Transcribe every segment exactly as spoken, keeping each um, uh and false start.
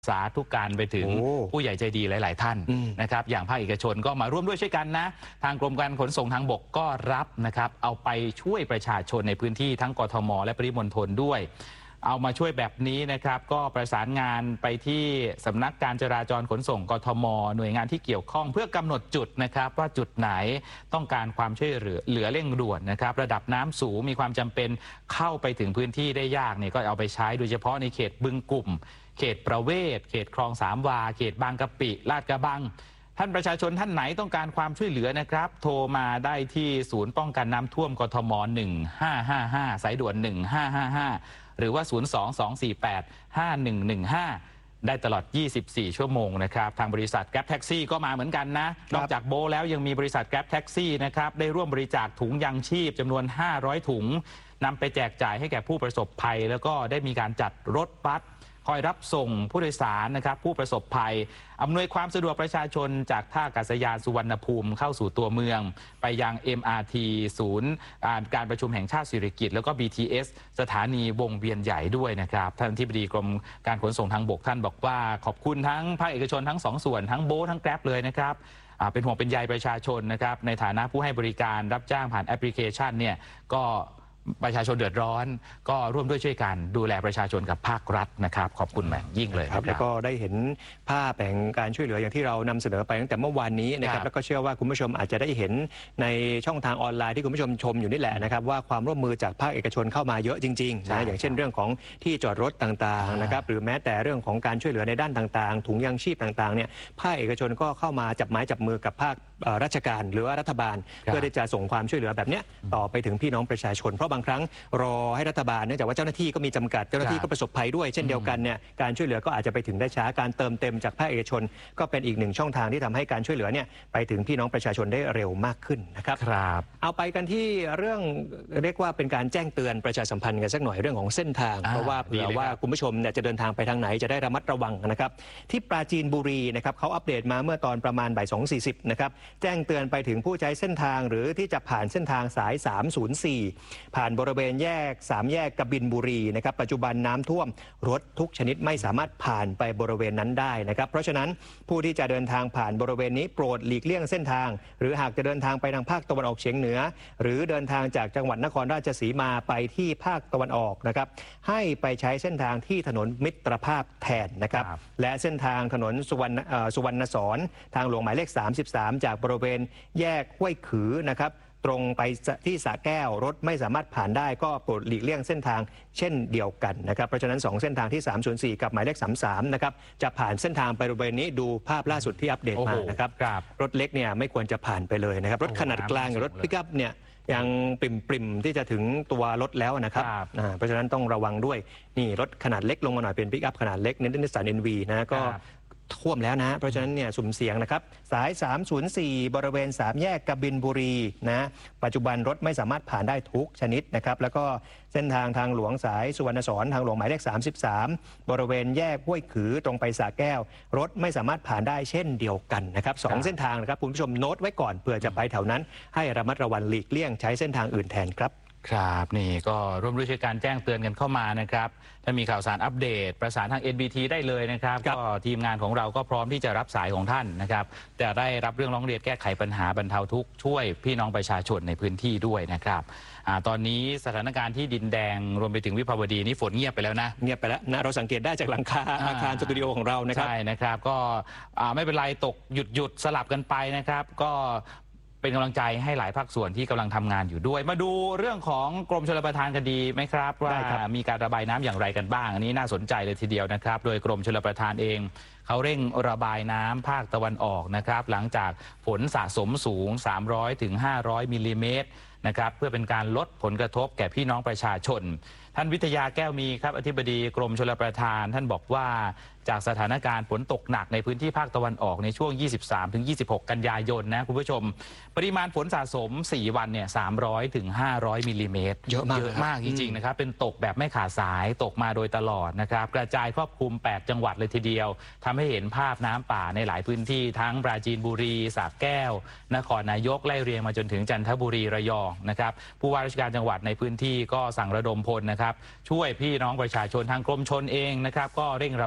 สาธุการไปถึงผู้ใหญ่ใจดีหลายๆท่านนะครับอย่างภาคเอกชนก็มาร่วมด้วยช่วยกันนะทางกรมการขนส่งทางบกก็รับนะครับเอาไปช่วยประชาชนในพื้นที่ทั้งกทมและปริมณฑลด้วยเอามาช่วยแบบนี้นะครับก็ประสานงานไปที่สำนักการจราจรขนส่งกทมหน่วยงานที่เกี่ยวข้องเพื่อกำหนดจุดนะครับว่าจุดไหนต้องการความช่วยเหลือเหลือเร่งด่วนนะครับระดับน้ำสูงมีความจำเป็นเข้าไปถึงพื้นที่ได้ยากเนี่ยก็เอาไปใช้โดยเฉพาะในเขตบึงกลุ่มเขตประเวศเขตคลองสามวาเขตบางกะปิลาดกระบังท่านประชาชนท่านไหนต้องการความช่วยเหลือนะครับโทรมาได้ที่ศูนย์ป้องกันน้ำท่วมกทมหนึ่งห้าห้าห้าสายด่วนหนึ่งห้าห้าห้าหรือว่าศูนย์ สอง สอง สี่ แปด ห้า หนึ่ง หนึ่ง ห้าได้ตลอดยี่สิบสี่ชั่วโมงนะครับทางบริษัทแกร็บแท็กซี่ก็มาเหมือนกันนะนอกจากโบแล้วยังมีบริษัทแกร็บแท็กซี่นะครับได้ร่วมบริจาคถุงยังชีพจำนวนห้าร้อยถุงนำไปแจกจ่ายให้แก่ผู้ประสบภัยแล้วก็ได้มีการจัดรถบัสคอยรับส่งผู้โดยสารนะครับผู้ประสบภัยอำนวยความสะดวกประชาชนจากท่าอากาศยานสุวรรณภูมิเข้าสู่ตัวเมืองไปยัง เอ็ม อาร์ ที ศูนย์การประชุมแห่งชาติสิริกิติ์แล้วก็ บี ที เอส สถานีวงเวียนใหญ่ด้วยนะครับท่านอธิบดีกรมการขนส่งทางบกท่านบอกว่าขอบคุณทั้งภาคเอกชนทั้งสองส่วนทั้งโบ๊ททั้งแกร็บเลยนะครับเป็นห่วงเป็นใยประชาชนนะครับในฐานะผู้ให้บริการรับจ้างผ่านแอปพลิเคชันเนี่ยก็ประชาชนเดือดร้อนก็ร่วมด้วยช่วยกันดูแลประชาชนกับภาครัฐนะครับขอบคุณแม่ยิ่งเลยครับแล้วก็ได้เห็นภาพแห่งการช่วยเหลืออย่างที่เรานำเสนอไปตั้งแต่เมื่อวานนี้นะครับแล้วก็เชื่อว่าคุณผู้ชมอาจจะได้เห็นในช่องทางออนไลน์ที่คุณผู้ชมชมอยู่นี่แหละนะครับว่าความร่วมมือจากภาคเอกชนเข้ามาเยอะจริงๆนะอย่างเช่นเรื่องของที่จอดรถต่างๆนะครับหรือแม้แต่เรื่องของการช่วยเหลือในด้านต่างๆถุงยังชีพต่างๆเนี่ยภาคเอกชนก็เข้ามาจับไม้จับมือกับภาคราชการหรือว่ารัฐบาลเพื่อที่จะส่งความช่วยเหลือแบบนี้ต่อไปถึงพี่น้องประชาชนเพราะบางครั้งรอให้รัฐบาลเนื่องจากว่าเจ้าหน้าที่ก็มีจำกัดเจ้าหน้าที่ก็ประสบภัยด้วยเช่นเดียวกันเนี่ยการช่วยเหลือก็อาจจะไปถึงได้ช้าการเติมเต็มจากภาคเอกชนก็เป็นอีกหนึ่งช่องทางที่ทำให้การช่วยเหลือเนี่ยไปถึงพี่น้องประชาชนได้เร็วมากขึ้นนะครับครับเอาไปกันที่เรื่องเรียกว่าเป็นการแจ้งเตือนประชาสัมพันธ์กันสักหน่อยเรื่องของเส้นทางเพราะว่าเผื่อว่าคุณผู้ชมเนี่ยจะเดินทางไปทางไหนจะได้ระมัดระวังนะครับที่ปราจีนบุรีนะครับเขาอัปเดตมาเมื่อตอนประมาณบ่ายสองสี่สิบนะครับแจ้งเตือนไปถึงผู้ใช้เส้นทางหรือที่จะผ่านเส้นทางสายสามศูนย์สี่ผ่านบริเวณแยกสามแยกกบินบุรีนะครับปัจจุบันน้ำท่วมรถทุกชนิดไม่สามารถผ่านไปบริเวณนั้นได้นะครับเพราะฉะนั้นผู้ที่จะเดินทางผ่านบริเวณนี้โปรดหลีกเลี่ยงเส้นทางหรือหากจะเดินทางไปทางภาคตะวันออกเฉียงเหนือหรือเดินทางจากจังหวัดนครราชสีมาไปที่ภาคตะวันออกนะครับให้ไปใช้เส้นทางที่ถนนมิตรภาพแทนนะครับและเส้นทางถนนสุวรรณสุวรรณสอนทางหลวงหมายเลขสามสิบสามจากบริเวณแยกห้วยขือนะครับตรงไปที่สระแก้วรถไม่สามารถผ่านได้ก็โปรดหลีกเลี่ยงเส้นทางเช่นเดียวกันนะครับเพราะฉะนั้นสองเส้นทางที่สามศูนย์สี่กับหมายเลขสามสิบสามนะครับจะผ่านเส้นทางไปบริเวณนี้ดูภาพล่าสุดที่อัปเดตมานะครับรถเล็กเนี่ยไม่ควรจะผ่านไปเลยนะครับรถขนาดกลางกับรถปิกอัพเนี่ยยังปริ่มปริมที่จะถึงตัวรถแล้วนะครับเพราะฉะนั้นต้องระวังด้วยนี่รถขนาดเล็กลงมาหน่อยเป็นปิกอัพขนาดเล็กเน้นนิสสัน เอ็น วี นะก็ท่วมแล้วนะเพราะฉะนั้นเนี่ยสุ่มเสี่ยงนะครับสายสามศูนย์สี่บริเวณสามแยกกบินบุรีนะปัจจุบันรถไม่สามารถผ่านได้ทุกชนิดนะครับแล้วก็เส้นทางทางหลวงสายสุวรรณสอนทางหลวงหมายเลขสามสิบสามบริเวณแยกห้วยขือตรงไปสระแก้วรถไม่สามารถผ่านได้เช่นเดียวกันนะครับสองเส้นทางนะครับคุณผู้ชมโน้ตไว้ก่อนเผื่อจะไปแถวนั้นให้ระมัดระวังหลีกเลี่ยงใช้เส้นทางอื่นแทนครับครับนี่ก็ร่วมด้วยช่วยการแจ้งเตือนกันเข้ามานะครับถ้ามีข่าวสารอัปเดตประสานทาง เอ็น บี ที ได้เลยนะครับก็ทีมงานของเราก็พร้อมที่จะรับสายของท่านนะครับจะได้รับเรื่องร้องเรียนแก้ไขปัญหาบรรเทาทุกข์ช่วยพี่น้องประชาชนในพื้นที่ด้วยนะครับอ่าตอนนี้สถานการณ์ที่ดินแดงรวมไปถึงวิภาวดีนี่ฝนเงียบไปแล้วนะเงียบไปแล้วนะเราสังเกตได้จากหลังคาอาคารสตูดิโอของเรานะครับใช่นะครับก็ไม่เป็นไรตกหยุดหยุดสลับกันไปนะครับก็เป็นกำลังใจให้หลายภาคส่วนที่กำลังทำงานอยู่ด้วยมาดูเรื่องของกรมชลประทานกันดีไหมครับว่ามีการระบายน้ำอย่างไรกันบ้างอันนี้น่าสนใจเลยทีเดียวนะครับโดยกรมชลประทานเองเขาเร่งระบายน้ำภาคตะวันออกนะครับหลังจากฝนสะสมสูงสามร้อยถึงห้าร้อยมิลลิเมตรนะครับเพื่อเป็นการลดผลกระทบแก่พี่น้องประชาชนท่านวิทยาแก้วมีครับอธิบดีกรมชลประทานท่านบอกว่าจากสถานการณ์ฝนตกหนักในพื้นที่ภาคตะวันออกในช่วง ยี่สิบสามถึงยี่สิบหก กันยายนนะคุณผู้ชมปริมาณฝนสะสมสี่วันเนี่ยสามร้อยถึงห้าร้อยมิลลิเมตรเยอะมากเยอะมากจริงๆนะครับเป็นตกแบบไม่ขาดสายตกมาโดยตลอดนะครับกระจายครอบคลุมแปดจังหวัดเลยทีเดียวทำให้เห็นภาพน้ำป่าในหลายพื้นที่ทั้งปราจีนบุรีสระแก้วนครนายกไล่เรียงมาจนถึงจันทบุรีระยองนะครับผู้ว่าราชการจังหวัดในพื้นที่ก็สั่งระดมพลนะครับช่วยพี่น้องประชาชนทางกรมชลเองนะครับก็เร่งระบายน้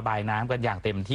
ำกันอย่างเต็มที่